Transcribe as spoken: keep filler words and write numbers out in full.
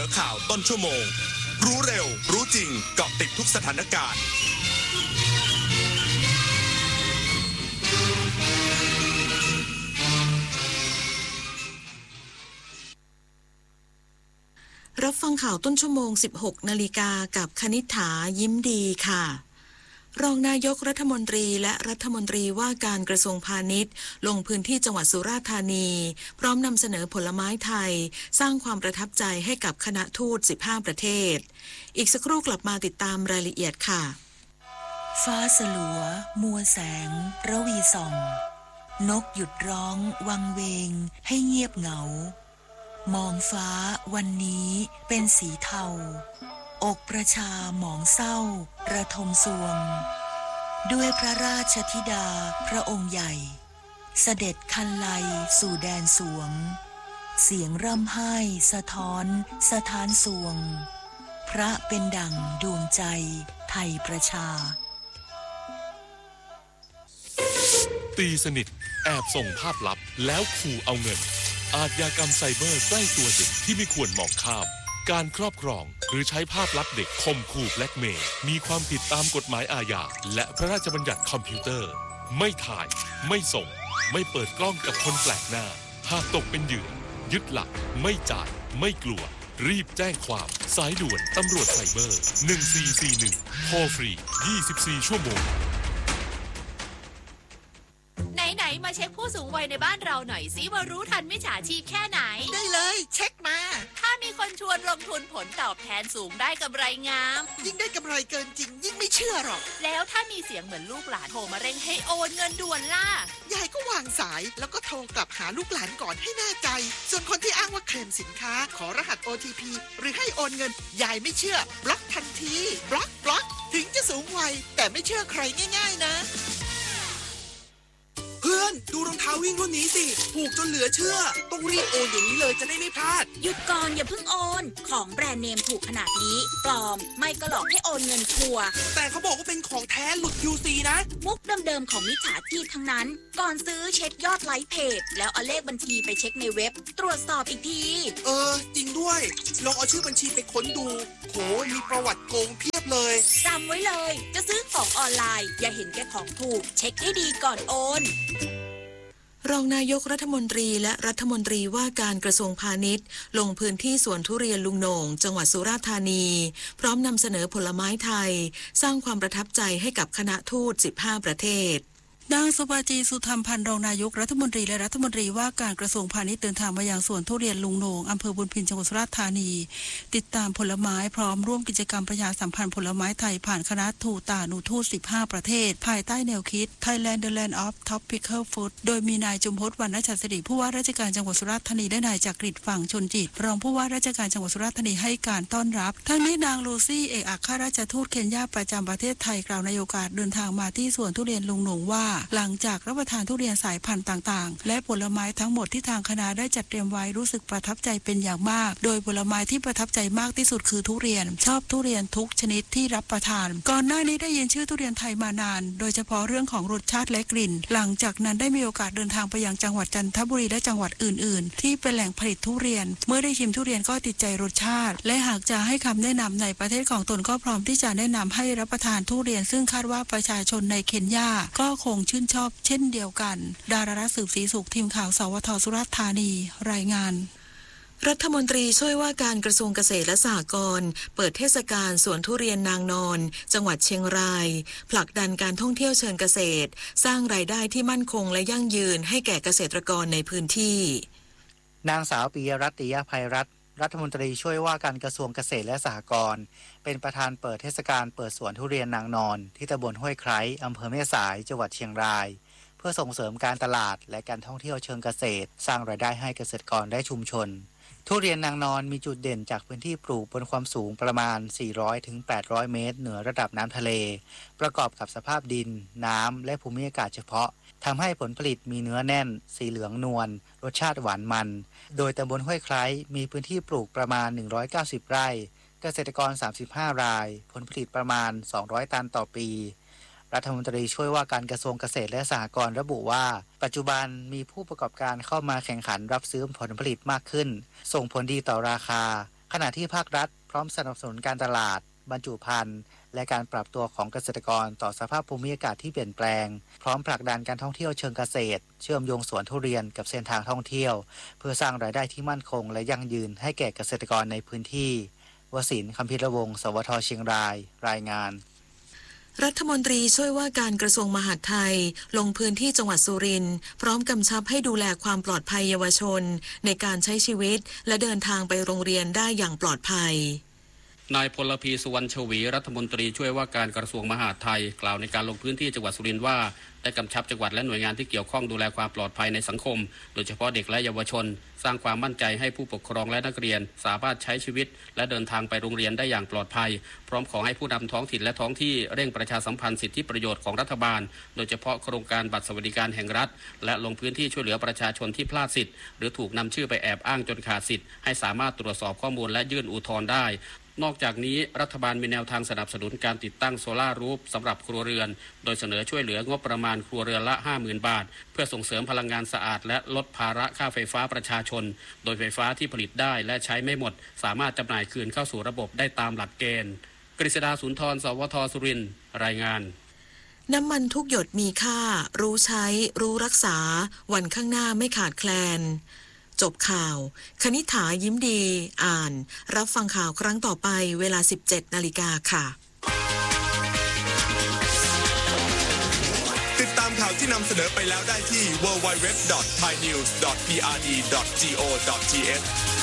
อข่าวต้นชั่วโมงรู้เร็วรู้จริงเกาะติดทุกสถานการณ์รับฟังข่าวต้นชั่วโมง สิบหกนาฬิกากับคณิษฐายิ้มดีค่ะรองนายกรัฐมนตรีและรัฐมนตรีว่าการกระทรวงพาณิชย์ลงพื้นที่จังหวัดสุราษฎร์ธานีพร้อมนำเสนอผลไม้ไทยสร้างความประทับใจให้กับคณะทูตสิบห้าประเทศอีกสักครู่กลับมาติดตามรายละเอียดค่ะฟ้าสลัวมัวแสงระวีส่องนกหยุดร้องวังเวงให้เงียบเหงามองฟ้าวันนี้เป็นสีเทาอกประชาหมองเศร้าระทมสวงด้วยพระราชธิดาพระองค์ใหญ่เสด็จคันไลสู่แดนสวงเสียงร่ำไห้สะท้อนสถานสวงพระเป็นดั่งดวงใจไทยประชาตีสนิทแอบส่งภาพลับแล้วขู่เอาเงินอาชญากรรมไซเบอร์ใกล้ตัวเด็กที่ไม่ควรมองข้ามการครอบครองหรือใช้ภาพลับเด็กข่มขู่แบล็กเมย์มีความผิดตามกฎหมายอาญาและพระราชบัญญัติคอมพิวเตอร์ไม่ถ่ายไม่ส่งไม่เปิดกล้องกับคนแปลกหน้าหากตกเป็นเหยื่อยึดหลักไม่จ่ายไม่กลัวรีบแจ้งความสายด่วนตำรวจไซเบอร์หนึ่งสี่สี่หนึ่งโทรฟรียี่สิบสี่ชั่วโมงไหนๆมาเช็คผู้สูงวัยในบ้านเราหน่อยสิว่ารู้ทันมิจฉาชีพแค่ไหนได้เลยเช็คมาถ้ามีคนชวนลงทุนผลตอบแทนสูงได้กำไรงามยิ่งได้กำไรเกินจริงยิ่งไม่เชื่อหรอกแล้วถ้ามีเสียงเหมือนลูกหลานโทรมาเร่งให้โอนเงินด่วนล่ะยายก็วางสายแล้วก็โทรกลับหาลูกหลานก่อนให้แน่ใจส่วนคนที่อ้างว่าเคลมสินค้าขอรหัส โอ ที พี หรือให้โอนเงินยายไม่เชื่อบล็อกทันทีบล็อกบล็อกถึงจะสูงวัยแต่ไม่เชื่อใครง่ายๆนะเพื่อนดูรองเท้าวิ่งรุ่นนี้สิถูกจนเหลือเชื่อต้องรีบโอนอย่างนี้เลยจะได้ไม่พลาดหยุดก่อนอย่าเพิ่งโอนของแบรนด์เนมถูกขนาดนี้ปลอมไม่ก็หลอกให้โอนเงินทัวร์แต่เขาบอกว่าเป็นของแท้หลุด ยู ซี นะมุกเดิมๆของมิจฉาชีพทั้งนั้นก่อนซื้อเช็คยอดไลค์เพจแล้วเอาเลขบัญชีไปเช็คในเว็บตรวจสอบอีกทีเออจริงด้วยลองเอาชื่อบัญชีไปค้นดูโหมีประวัติโกงเพียบเลยจำไว้เลยจะซื้อของออนไลน์อย่าเห็นแก่ของถูกเช็คให้ดีก่อนโอนรองนายกรัฐมนตรีและรัฐมนตรีว่าการกระทรวงพาณิชย์ลงพื้นที่สวนทุเรียนลุงโหน่งจังหวัดสุราษฎร์ธานีพร้อมนำเสนอผลไม้ไทยสร้างความประทับใจให้กับคณะทูตสิบห้าประเทศนางสภาจีสุธรรมพันธ์รองนายกรัฐมนตรีและรัฐมนตรีว่าการกระทรวงพาณิชย์เดินทางมายังสวนทุเรียนลุงโหน่งอำเภอบุญพินจังหวัดสุราษฎร์ธานีติดตามผลไม้พร้อมร่วมกิจกรรมประชาสัมพันธ์ผลไม้ไทยผ่านคณะทูตตานุทูตสิบห้าประเทศภายใต้แนวคิด Thailand the Land of Tropical Fruit โดยมีนายจุมพจน์วรรณชัดสิริผู้ว่าราชการจังหวัดสุราษฎร์ธานีและนายจักริดฝั่งชนจิตรองผู้ว่าราชการจังหวัดสุราษฎร์ธานีให้การต้อนรับทั้งนี้นางลูซี่เอกอัครราชทูตเคนยาประจำประเทศไทยกล่าวในโอกาสเดินทางมาที่สวนทุเรียนลุงโหน่งว่าหลังจากรับประทานทุเรียนสายพันธุ์ต่างๆและผลไม้ทั้งหมดที่ทางคณะได้จัดเตรียมไว้รู้สึกประทับใจเป็นอย่างมากโดยผลไม้ที่ประทับใจมากที่สุดคือทุเรียนชอบทุเรียนทุกชนิดที่รับประทานก่อนหน้านี้ได้ยินชื่อทุเรียนไทยมานานโดยเฉพาะเรื่องของรสชาติและกลิ่นหลังจากนั้นได้มีโอกาสเดินทางไปยังจังหวัดจันทบุรีและจังหวัดอื่นๆที่เป็นแหล่งผลิตทุเรียนเมื่อได้ชิมทุเรียนก็ติดใจรสชาติและหากจะให้คำแนะนำในประเทศของตนก็พร้อมที่จะแนะนำให้รับประทานทุเรียนซึ่งคาดว่าประชาชนในเคนยาก็คงชื่นชอบเช่นเดียวกันดารารัตน์สืบศรีสุขทีมข่าวสวทสุราษฎร์ธานีรายงานรัฐมนตรีช่วยว่าการกระทรวงเกษตรและสหกรณ์เปิดเทศกาลสวนทุเรียนนางนอนจังหวัดเชียงรายผลักดันการท่องเที่ยวเชิงเกษตรสร้างรายได้ที่มั่นคงและยั่งยืนให้แก่เกษตรกรในพื้นที่นางสาวปิยรัตน์ ติยภัยรัตน์รัฐมนตรีช่วยว่าการกระทรวงเกษตรและสหกรณ์เป็นประธานเปิดเทศกาลเปิดสวนทุเรียนนางนอนที่ตำบลห้วยไคร้อำเภอแม่สายจังหวัดเชียงรายเพื่อส่งเสริมการตลาดและการท่องเที่ยวเชิงเกษตรสร้างรายได้ให้เกษตรกรและชุมชนทุเรียนนางนอนมีจุดเด่นจากพื้นที่ปลูกบนความสูงประมาณ สี่ร้อยถึงแปดร้อย เมตรเหนือระดับน้ำทะเลประกอบกับสภาพดินน้ำและภูมิอากาศเฉพาะทำให้ผลผลิตมีเนื้อแน่นสีเหลืองนวลรสชาติหวานมันโดยตำบลห้วยไคร้มีพื้นที่ปลูกประมาณหนึ่งร้อยเก้าสิบไร่เกษตรกรสามสิบห้ารายผลผลิตประมาณสองร้อยตันต่อปีรัฐมนตรีช่วยว่าการกระทรวงเกษตรและสหกรณ์ระบุว่าปัจจุบันมีผู้ประกอบการเข้ามาแข่งขันรับซื้อผลผลิตมากขึ้นส่งผลดีต่อราคาขขณะที่ภาครัฐพร้อมสนับสนุนการตลาดบรรจุภัณฑ์และการปรับตัวของเกษตรกรต่อสภาพภูมิอากาศที่เปลี่ยนแปลงพร้อมผลักดันการท่องเที่ยวเชิงเกษตรเชื่อมโยงสวนทุเรียนกับเส้นทางท่องเที่ยวเพื่อสร้างรายได้ที่มั่นคงและยั่งยืนให้แก่เกษตรกรในพื้นที่วสินทร์ คัมภิรวงศ์ สวท เชียงรายรายงานรัฐมนตรีช่วยว่าการกระทรวงมหาดไทยลงพื้นที่จังหวัดสุรินทร์พร้อมกำชับให้ดูแลความปลอดภัยเยาวชนในการใช้ชีวิตและเดินทางไปโรงเรียนได้อย่างปลอดภัยนายพลพีสุวรรณชวีรัฐมนตรีช่วยว่าการกระทรวงมหาดไทยกล่าวในการลงพื้นที่จังหวัดสุรินทร์ว่าได้กำชับจังหวัดและหน่วยงานที่เกี่ยวข้องดูแลความปลอดภัยในสังคมโดยเฉพาะเด็กและเยาวชนสร้างความมั่นใจให้ผู้ปกครองและนักเรียนสามารถใช้ชีวิตและเดินทางไปโรงเรียนได้อย่างปลอดภัยพร้อมขอให้ผู้นำท้องถิ่นและท้องที่เร่งประชาสัมพันธ์สิทธิประโยชน์ของรัฐบาลโดยเฉพาะโครงการบัตรสวัสดิการแห่งรัฐและลงพื้นที่ช่วยเหลือประชาชนที่พลาดสิทธิ์หรือถูกนำชื่อไปแอบอ้างจนขาดสิทธิ์ให้สามารถตรวจสอบข้อมูลและยื่นอุทธรณ์ได้นอกจากนี้รัฐบาลมีแนวทางสนับสนุนการติดตั้งโซล่ารูฟสำหรับครัวเรือนโดยเสนอช่วยเหลืองบประมาณครัวเรือนละ ห้าหมื่น บาทเพื่อส่งเสริมพลังงานสะอาดและลดภาระค่าไฟฟ้าประชาชนโดยไฟฟ้าที่ผลิตได้และใช้ไม่หมดสามารถจำหน่ายคืนเข้าสู่ระบบได้ตามหลักเกณฑ์กฤษดาสุนทรสวทสุรินทร์รายงานน้ำมันทุกหยดมีค่ารู้ใช้รู้รักษาวันข้างหน้าไม่ขาดแคลนจบข่าวคณิษฐายิ้มดีอ่านรับฟังข่าวครั้งต่อไปเวลา สิบเจ็ดนาฬิกาค่ะติดตามข่าวที่นำเสนอไปแล้วได้ที่ ดับเบิลยู ดับเบิลยู ดับเบิลยู ดอท ไทยนิวส์ ดอท พี อาร์ ดี ดอท จี โอ ดอท ที เอช